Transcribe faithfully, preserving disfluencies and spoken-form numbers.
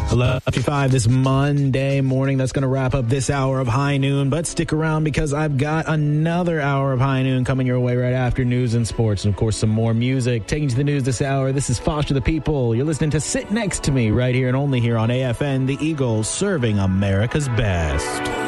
eleven fifty-five this Monday morning. That's going to wrap up this hour of High Noon, but stick around because I've got another hour of High Noon coming your way right after news and sports, and of course some more music. Taking you to the news this hour, this is Foster the People. You're listening to Sit Next to Me right here and only here on A F N, the Eagles, serving America's best.